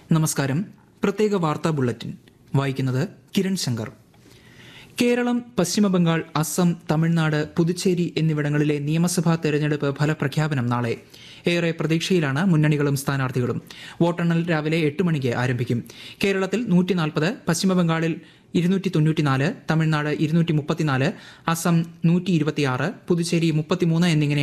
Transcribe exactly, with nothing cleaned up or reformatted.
നമസ്കാരം. പ്രത്യേക വാർത്താ ബുള്ളറ്റിൻ വായിക്കുന്നത് കിരൺ ശങ്കർ. കേരളം, പശ്ചിമബംഗാൾ, അസം, തമിഴ്നാട്, പുതുച്ചേരി എന്നിവിടങ്ങളിലെ നിയമസഭാ തെരഞ്ഞെടുപ്പ് ഫലപ്രഖ്യാപനം നാളെ. ഏറെ പ്രതീക്ഷയിലാണ് മുന്നണികളും സ്ഥാനാർത്ഥികളും. വോട്ടെണ്ണൽ രാവിലെ എട്ട് മണിക്ക് ആരംഭിക്കും. കേരളത്തിൽ നൂറ്റി നാൽപ്പത്, പശ്ചിമബംഗാളിൽ ഇരുന്നൂറ്റി തൊണ്ണൂറ്റിനാല്, തമിഴ്നാട് ഇരുന്നൂറ്റി മുപ്പത്തിനാല്, അസം നൂറ്റി ഇരുപത്തിയാറ്, പുതുച്ചേരി മുപ്പത്തിമൂന്ന് എന്നിങ്ങനെ